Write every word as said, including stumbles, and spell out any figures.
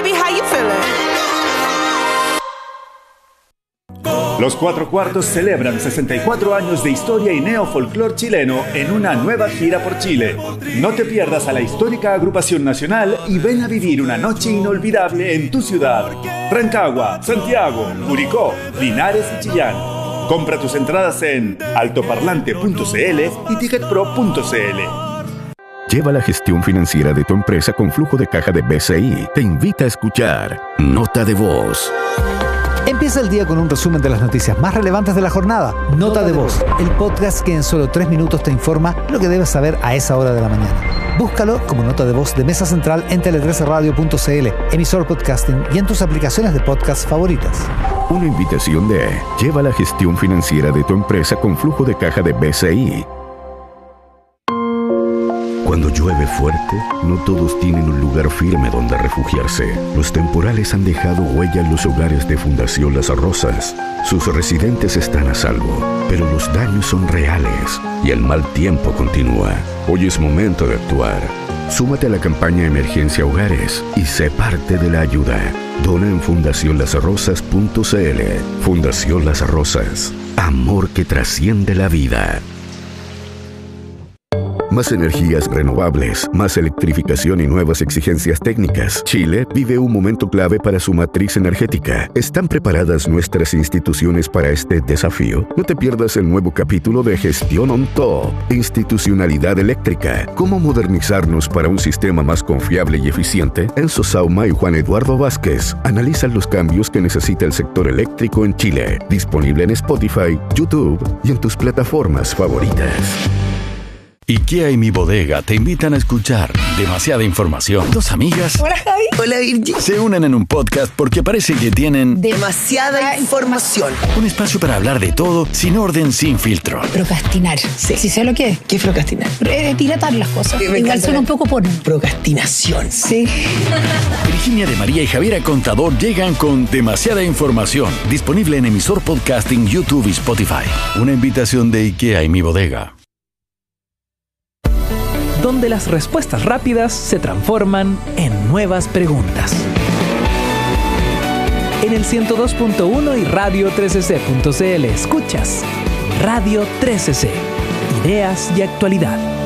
baby, how you feeling? Los Cuatro Cuartos celebran sesenta y cuatro años de historia y neofolclor chileno en una nueva gira por Chile. No te pierdas a la histórica agrupación nacional y ven a vivir una noche inolvidable en tu ciudad. Rancagua, Santiago, Curicó, Linares y Chillán. Compra tus entradas en altoparlante punto c l y ticketpro punto c l. Lleva la gestión financiera de tu empresa con flujo de caja de B C I. Te invita a escuchar Nota de Voz. Empieza el día con un resumen de las noticias más relevantes de la jornada. Nota de Voz, el podcast que en solo tres minutos te informa lo que debes saber a esa hora de la mañana. Búscalo como Nota de Voz de Mesa Central en tele trece radio punto c l, emisor podcasting y en tus aplicaciones de podcast favoritas. Una invitación de Lleva la gestión financiera de tu empresa con flujo de caja de B C I. Cuando llueve fuerte, no todos tienen un lugar firme donde refugiarse. Los temporales han dejado huella en los hogares de Fundación Las Rosas. Sus residentes están a salvo, pero los daños son reales y el mal tiempo continúa. Hoy es momento de actuar. Súmate a la campaña Emergencia Hogares y sé parte de la ayuda. Dona en fundación las rosas punto c l. Fundación Las Rosas. Amor que trasciende la vida. Más energías renovables, más electrificación y nuevas exigencias técnicas. Chile vive un momento clave para su matriz energética. ¿Están preparadas nuestras instituciones para este desafío? No te pierdas el nuevo capítulo de Gestión on Top. Institucionalidad eléctrica. ¿Cómo modernizarnos para un sistema más confiable y eficiente? Enzo Sauma y Juan Eduardo Vázquez analizan los cambios que necesita el sector eléctrico en Chile. Disponible en Spotify, YouTube y en tus plataformas favoritas. IKEA y Mi Bodega te invitan a escuchar demasiada información. Dos amigas. Hola, Javi. Hola, Virgi. Se unen en un podcast porque parece que tienen demasiada información. Un espacio para hablar de todo, sin orden, sin filtro. Procrastinar. Sí. Sí sé lo que es. ¿Qué es procrastinar? Eh, dilatar las cosas. Sí, igual suena un poco por... Procrastinación. Sí. Virginia de María y Javiera Contador llegan con demasiada información. Disponible en emisor podcasting, YouTube y Spotify. Una invitación de IKEA y Mi Bodega. Donde las respuestas rápidas se transforman en nuevas preguntas. En el ciento dos punto uno y radio trece c punto c l escuchas Radio trece c, ideas y actualidad.